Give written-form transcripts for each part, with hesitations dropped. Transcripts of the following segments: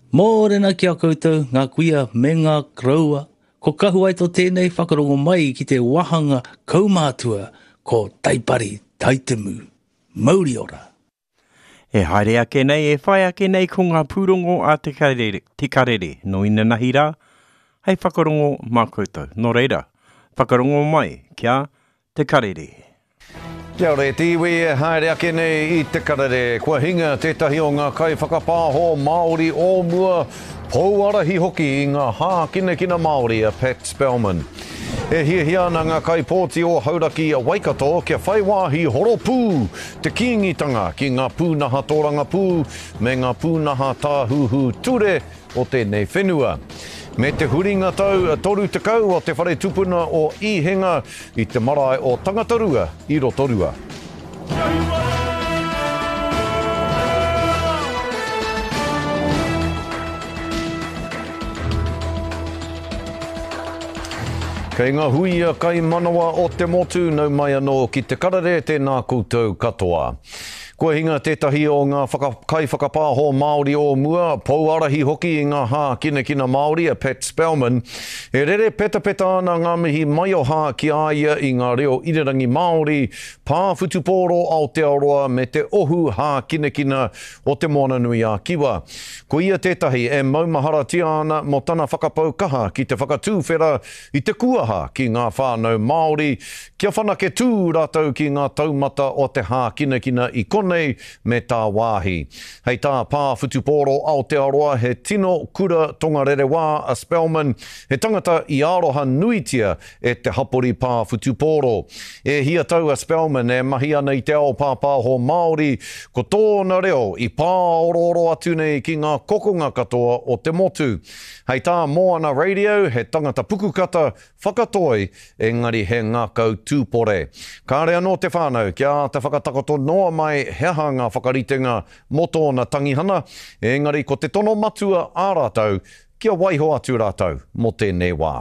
Mōrena ki a koutou, ngā kuia me ngā kraua, ko kahu ai tō tēnei whakarongo mai ki te wahanga kaumātua ko Taipari Taitemu. Mauri ora. E haere ake nei, e whai ake nei ko ngā pūrongo a te karere, no ina nahi rā, hei whakarongo mā koutou. Nō reira, whakarongo mai kia te karere. Kia ore, tiwi e haere ake nei I te karere. Kua hinga tētahi o ngā kai whakapāho Māori o mua pouarahi hoki I ngā hākinekina Māori a Pat Spellman. E hiahia na ngā kai pōti o Hauraki a Waikato kia whaiwāhi horopū te kiingitanga ki ngā pūnaha tōranga pū me ngā pūnaha tāhuhu ture o tēnei whenua. Me te huringa tau toru te kau o te whare tupuna o Ihenga I te marae o Tangatarua I Rotorua. Kei ngā huia kai manawa o te motu nau mai anō ki te karare tēnā koutou katoa. Kua hinga tētahi o ngā kai whakapāho Māori o mua, pouarahi hoki I ngā hākinekina Māori a Pat Spellman, e rere peta ana ngā mihi mai o hā ki aia I ngā reo irirangi Māori, pāwhutupōro Aotearoa me te ohu hākinekina o te moana nui a Kiwa. Ko ia tētahi e maumahara tiana mo tana whakapaukaha ki te whakatūwhera I te kuaha ki ngā whānau Māori, kia whanake tū rātou ki ngā taumata o te hākinekina I konei me tā wāhi. Hei tā pāwhutupōro Aotearoa he tino kura tongarere wā a Spellman, he tangata I aroha nuitia e te hapori pāwhutupōro. E hia tau a Spellman e mahi ana I te ao pāpāho Māori, ko tōna reo I pāororo atu nei ki ngā kokonga katoa o te motu. Hei tā Moana Radio, he tangata pukukata, whakatoi, engari he ngākau tūpore. Kāre anō te whānau, kia te whakatakoto noa mai he hanga whakaritenga mo tōna tangihana, engari ko te tono matua ā rātou, kia waiho atu rātou mo tēnei wā.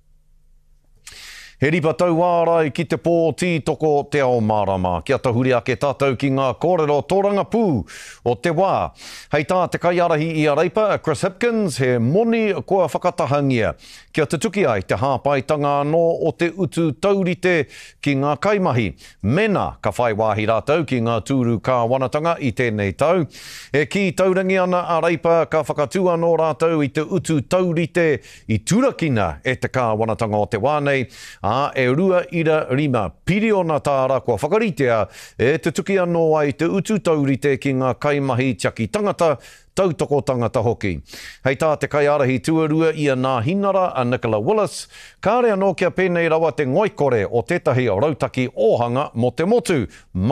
He ripa tau ārai ki te pō tītoko te ao mārama. Kia tahuri ake tātou ki ngā kōrero tōranga pū o te wā. Hei tā te kaiarahi I a reipa, Chris Hipkins, he moni kua whakatahangia. Kia te tuki ai te hāpaitanga anō o te utu taurite ki ngā kaimahi. Mena ka whai wāhi rātou ki ngā tūru kāwanatanga I tēnei tau. E ki taurangi ana a reipa ka whakatū anō rātou I te utu taurite I turakina e te kāwanatanga o te wānei. E rua ira rima piriona tāra kua whakaritea e te tuki anō ai te utu taurite ki ngā kaimahi tiaki tangata, tautoko tangata hoki. Hei tā te kaiarahi tuarua I a Ngā Hinara a Nicola Willis, kāre anō kia pēnei rawa te ngoikore o tētahi o rautaki ohanga mo te motu,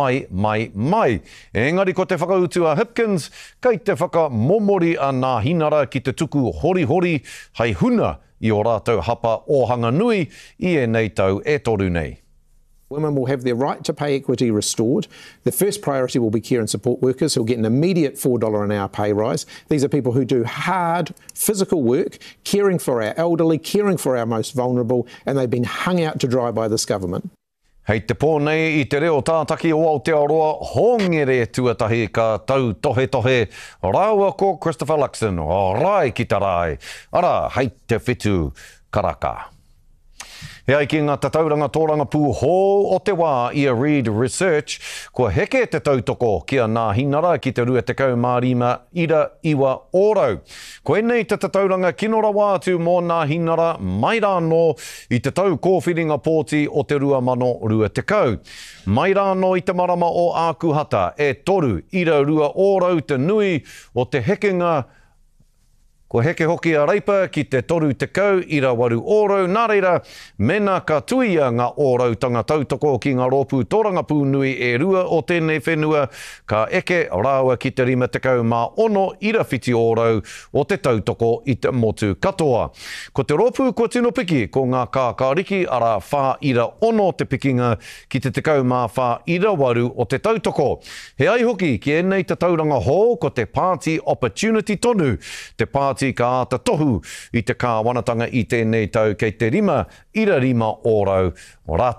mai. Engari ko te whakautu a Hipkins, kei te whakamomori a Ngā Hinara ki te tuku hori, hei huna I o rātou hapa ohanga nui I e nei tau e toru nei. Women will have their right to pay equity restored. The first priority will be care and support workers who will get an immediate $4 an hour pay rise. These are people who do hard physical work, caring for our elderly, caring for our most vulnerable, and they've been hung out to dry by this government. Hei te pōnei I te reo tātaki o Aotearoa, hongere tuatahi ka tau tohe, rāua ko Christopher Luxon, o rai ki ta rai, ara hei te whitu karaka. He ai ki ngā tauranga tōranga pū hō o te wā I a Reid Research, kua heke te tautoko ki a Ngā Hinara ki te rua te kaumārima ira iwa ōrau. Ko enei te tauranga kinora wā atu mō Ngā Hinara mai rāno I te tau kōwhiringa pōti o te rua mano rua te kau. Mai rāno I te marama o Ākuhata e toru ira rua ōrau te nui o te hekenga. Ko heke hoki a reipa ki te toru te kau ira waru ōrau, nā reira mena ka tuia ngā ōrautanga tautoko ki ngā rōpū tōranga pū nui e rua o tēnei whenua, ka eke rāua ki te rima te kau mā ono ira whiti ōrau o te tautoko I te motu katoa. Ko te rōpū kua tino piki ko ngā kākāriki ara whā ira ono te pikinga ki te kau mā whā ira waru o te tautoko. He ai hoki ki enei te tauranga hō ko te Party Opportunity tonu, te Party ka ata tohu I te kāwanatanga I tēnei tau kei te rima ira rima ōrau o rātau.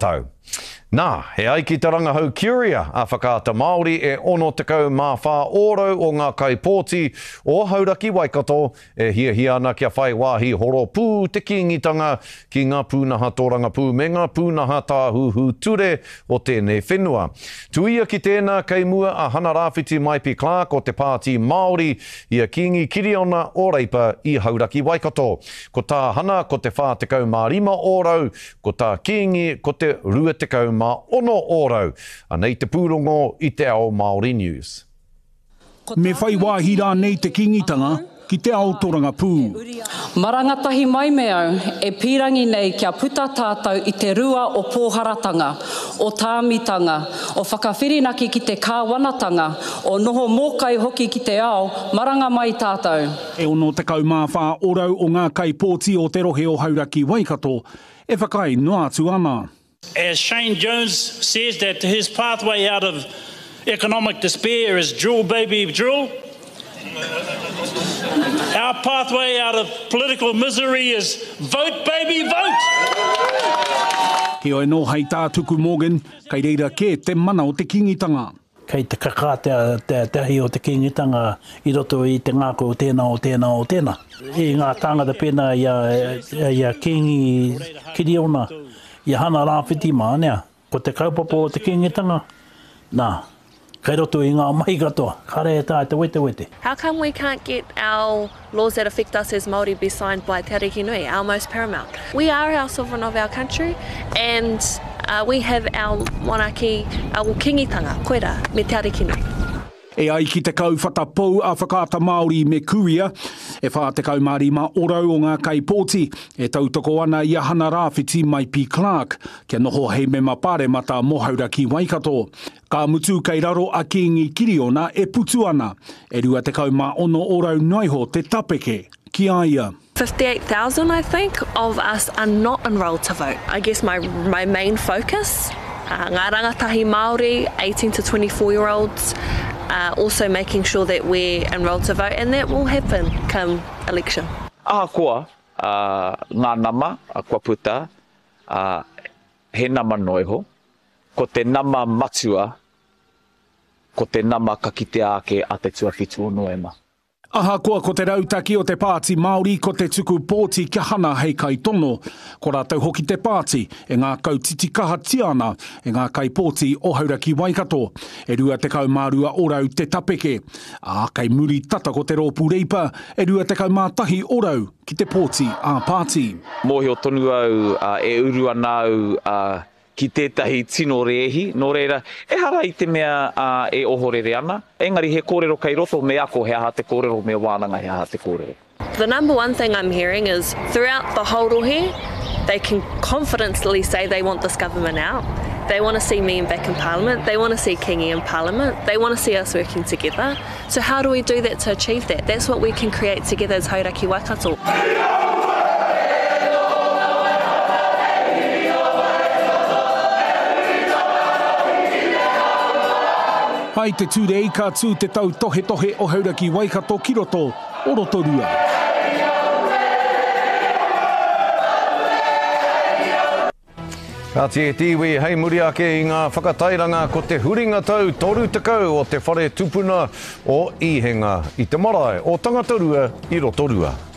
Nā, he ai ki te rangahau Curia a whakaata Māori e ono tekau mā whā ōrau o ngā kaipōti o Hauraki Waikato e hia ana kia whai wāhi horo pū te kingitanga ki ngā pūnaha tōranga pū me ngā pūnaha tāhuhu ture o tēnei whenua. Tuia ki tēnā kei mua a Hana Rāwhiti Maipi Clark o te pāti Māori ia kingi Kiriona o Reipa i Hauraki Waikato. Ko tā Hana ko te whā tekau mā rima ōrau, ko tā kingi ko te rua tekau mā ono ōrau. Anei te pūrongo i te ao Māori News. Me whai wāhi rā nei te kingitanga ki te ao Tōranga Pū. Marangatahi mai me au e pīrangi nei kia puta tātou i te rua o pōharatanga, o tāmitanga, o whakawhirinaki ki te kāwanatanga, o noho mōkai hoki ki te ao, maranga mai tātou. E ono te kaumā whā orau o ngā kaipōti o te rohe o Hauraki Waikato, e whakai noa atu ana. As Shane Jones says that his pathway out of economic despair is drill, baby, drill. Our pathway out of political misery is vote, baby, vote. He oi no hei tā tuku Morgan, kei reira ke te mana o te kingitanga. Kei te kaka te ahi o te kingitanga i roto i te ngāko o tēnā. I ngā tāngata pēnā ia kingi Kiriona. I Hana Rāwhiti mānea, ko te kaupapa o te kingitanga, nā, kei roto i ngā mai katoa, kare e tā te wete. How come we can't get our laws that affect us as Māori be signed by Te Ariki Nui, our most paramount? We are our sovereign of our country, and we have our monarchy, our kingitanga, koera, me Te Ariki Nui. E ai ki te kauwhata pou a whakaata Māori me Kuria, e whā te kaumārima orau o ngā kaipōti, e tautoko ana i Hana Rāwhiti Maipi Clark, kia noho hei me mapare mata mo Hauraki Waikato. Ka mutu kei raro a kingi Kiriona e putu ana, e rua te kaumā ono orau naiho te tapeke, ki aia. 58,000, I think, of us are not enrolled to vote. I guess my main focus, ngā rangatahi Māori, 18 to 24-year-olds, also making sure that we're enrolled to vote, and that will happen come election. Ahakoa, ngā nama, a kua puta, he nama noiho, ko te nama matua, ko te nama ka kite ake a te tuawhitu o Noema. Ahakoa ko te rautaki o te pāti Māori ko te tuku pōti kia hana hei kai tono. Ko rātou hoki te pāti e ngā kautiti kaha tiana e ngā kai pōti o Hauraki Waikato. E rua te kaumārua orau te tapeke. Kei muri tata ko te rōpū reipa e rua te kaumātahi orau ki te pōti a pāti. Mōhi o tonu au e urua nāu ki tētahi tino reehi, nō reira, e hara i te mea e ohorere ana. Engari he kōrero kei roto me ako he aha te kōrero, me wānanga he aha te kōrero. The number one thing I'm hearing is throughout the whole rohe, they can confidently say they want this government out. They want to see me back in Parliament. They want to see Kingi in Parliament. They want to see us working together. So how do we do that to achieve that? That's what we can create together as Hauraki Waikato. Hai te tūrei ka tū te tau tohe o Hauraki Waikato ki roto o Rotorua. Ka te tiwi hei muri ake i ngā whakatairanga ko te huringa tau toru tekau o te whare tupuna o Ihenga i te marae o Tangatarua i Rotorua.